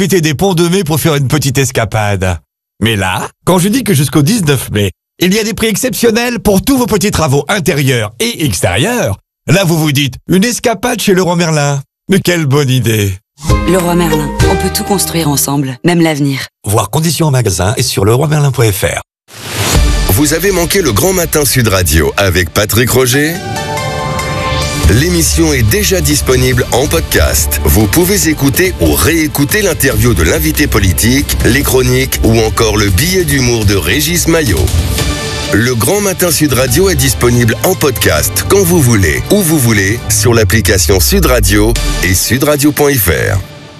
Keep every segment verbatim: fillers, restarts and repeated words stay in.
profiter des ponts de mai pour faire une petite escapade. Mais là, quand je dis que jusqu'au dix-neuf mai, il y a des prix exceptionnels pour tous vos petits travaux intérieurs et extérieurs, là vous vous dites, une escapade chez Leroy Merlin. Mais quelle bonne idée! Leroy Merlin, on peut tout construire ensemble, même l'avenir. Voir conditions en magasin et sur leroy merlin point f r. Vous avez manqué le Grand Matin Sud Radio avec Patrick Roger? L'émission est déjà disponible en podcast. Vous pouvez écouter ou réécouter l'interview de l'invité politique, les chroniques ou encore le billet d'humour de Régis Maillot. Le Grand Matin Sud Radio est disponible en podcast quand vous voulez, où vous voulez, sur l'application Sud Radio et sudradio point f r.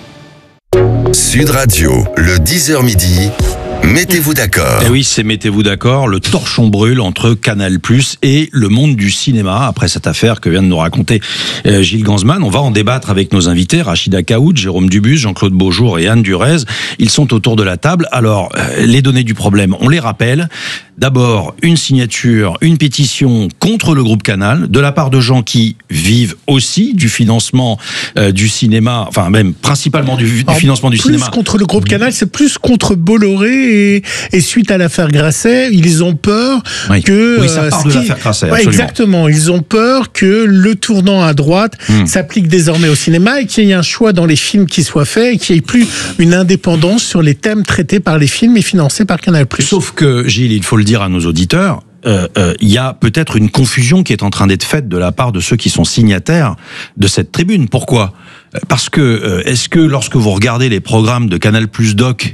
Sud Radio, le dix heures midi. Mettez-vous d'accord. Eh oui, c'est Mettez-vous d'accord. Le torchon brûle entre Canal+ et le monde du cinéma. Après cette affaire que vient de nous raconter euh, Gilles Gansman, on va en débattre avec nos invités, Rachida Kaoud, Jérôme Dubus, Jean-Claude Beaujour et Anne Durez. Ils sont autour de la table. Alors, euh, les données du problème, on les rappelle. D'abord, une signature, une pétition contre le groupe Canal, de la part de gens qui vivent aussi du financement euh, du cinéma, enfin même principalement du, du Alors, financement du plus cinéma. Plus contre le groupe Canal, c'est plus contre Bolloré et, et suite à l'affaire Grasset, ils ont peur oui. que... Oui, ça part euh, de l'affaire Grasset, ouais, exactement, ils ont peur que le tournant à droite hum. s'applique désormais au cinéma et qu'il y ait un choix dans les films qui soit fait et qu'il n'y ait plus une indépendance sur les thèmes traités par les films et financés par Canal+. Sauf que, Gilles, il faut le dire à nos auditeurs, euh, euh, il y a peut-être une confusion qui est en train d'être faite de la part de ceux qui sont signataires de cette tribune. Pourquoi ? Parce que, euh, est-ce que lorsque vous regardez les programmes de Canal+ Doc,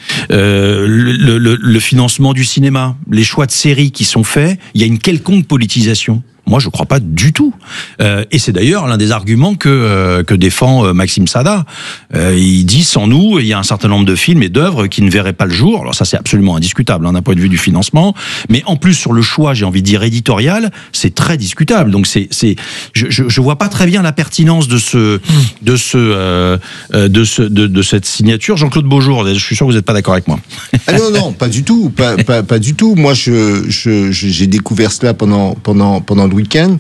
euh, le, le, le financement du cinéma, les choix de séries qui sont faits, il y a une quelconque politisation ? Moi, je ne crois pas du tout. Euh, et c'est d'ailleurs l'un des arguments que, euh, que défend euh, Maxime Sada. Euh, il dit, sans nous, il y a un certain nombre de films et d'œuvres qui ne verraient pas le jour. Alors ça, c'est absolument indiscutable hein, d'un point de vue du financement. Mais en plus, sur le choix, j'ai envie de dire éditorial, c'est très discutable. Donc, c'est, c'est, je, je, je vois pas très bien la pertinence de ce, de ce, euh, de ce, de, de cette signature. Jean-Claude Beaujour, je suis sûr que vous n'êtes pas d'accord avec moi. Ah non, non, pas du tout, pas, pas, pas du tout. Moi, je, je, j'ai découvert cela pendant, pendant, pendant le week-end.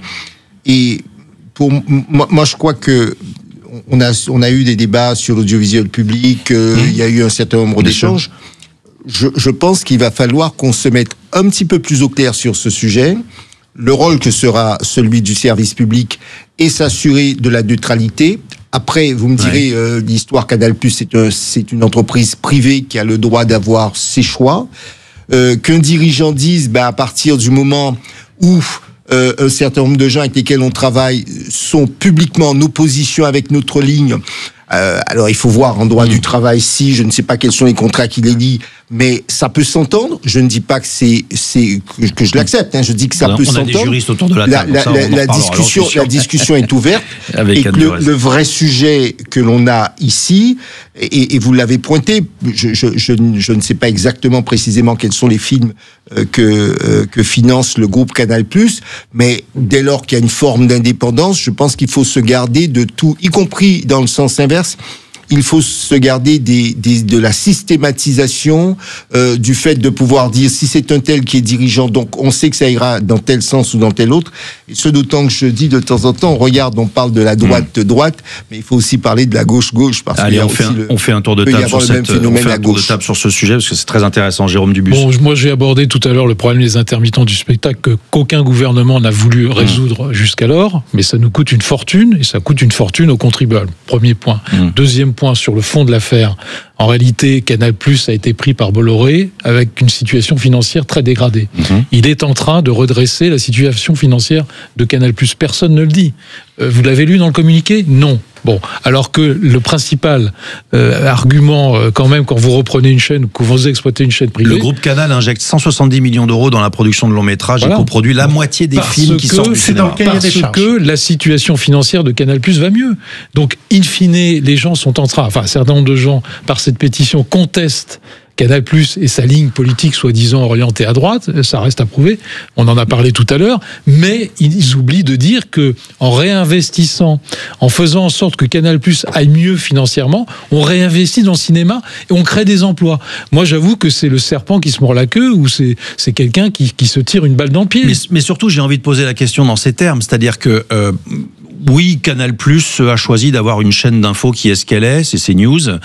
Et pour moi, moi, je crois que on a, on a eu des débats sur l'audiovisuel public. Euh, mmh. Il y a eu un certain nombre d'échanges. Je, je pense qu'il va falloir qu'on se mette un petit peu plus au clair sur ce sujet. Le rôle que sera celui du service public et s'assurer de la neutralité. Après, vous me direz, ouais. euh, l'histoire Canal+, c'est, un, c'est une entreprise privée qui a le droit d'avoir ses choix. Euh, qu'un dirigeant dise, bah, à partir du moment où euh, un certain nombre de gens avec lesquels on travaille sont publiquement en opposition avec notre ligne, euh, alors il faut voir en droit mmh. du travail si, je ne sais pas quels sont les contrats qui les lient, mais ça peut s'entendre. Je ne dis pas que c'est, c'est que, que je l'accepte. Hein. Je dis que ça on peut a, on s'entendre. A des juristes autour de la table. La, ça, la, la, discussion, la discussion est ouverte. Avec et que le, le vrai sujet que l'on a ici, et, et vous l'avez pointé, je, je, je, je ne sais pas exactement précisément quels sont les films euh, que euh, que finance le groupe Canal+, mais dès lors qu'il y a une forme d'indépendance, je pense qu'il faut se garder de tout, y compris dans le sens inverse. Il faut se garder des, des, de la systématisation euh, du fait de pouvoir dire si c'est un tel qui est dirigeant, donc on sait que ça ira dans tel sens ou dans tel autre. Et ce d'autant que je dis de temps en temps, on regarde, on parle de la droite mmh. droite, mais il faut aussi parler de la gauche gauche parce Allez, qu'il y a on fait un, le, on fait un tour de table sur cette, on fait un tour de table sur ce sujet parce que c'est très intéressant. Jérôme Dubus. Bon, moi j'ai abordé tout à l'heure le problème des intermittents du spectacle que qu'aucun gouvernement n'a voulu résoudre mmh. jusqu'alors, mais ça nous coûte une fortune et ça coûte une fortune aux contribuables. Premier point. Mmh. Deuxième point. Sur le fond de l'affaire, en réalité, Canal+ a été pris par Bolloré avec une situation financière très dégradée. Mmh. Il est en train de redresser la situation financière de Canal+. Personne ne le dit. Euh, vous l'avez lu dans le communiqué ? Non. Bon, alors que le principal euh, argument, euh, quand même, quand vous reprenez une chaîne, que vous exploitez une chaîne privée... Le groupe Canal injecte cent soixante-dix millions d'euros dans la production de longs métrages voilà. et coproduit la moitié des parce films qui que, sortent du cinéma. Parce que la situation financière de Canal+ va mieux. Donc, in fine, les gens sont en train... Enfin, un certain nombre de gens, par cette pétition, contestent Canal+ et sa ligne politique soi-disant orientée à droite, ça reste à prouver, on en a parlé tout à l'heure, mais ils oublient de dire que en réinvestissant, en faisant en sorte que Canal+ aille mieux financièrement, on réinvestit dans le cinéma et on crée des emplois. Moi, j'avoue que c'est le serpent qui se mord la queue ou c'est, c'est quelqu'un qui, qui se tire une balle dans le pied. Mais, mais surtout, j'ai envie de poser la question dans ces termes, c'est-à-dire que... Euh, oui, Canal+ a choisi d'avoir une chaîne d'infos qui est ce qu'elle est, c'est CNews.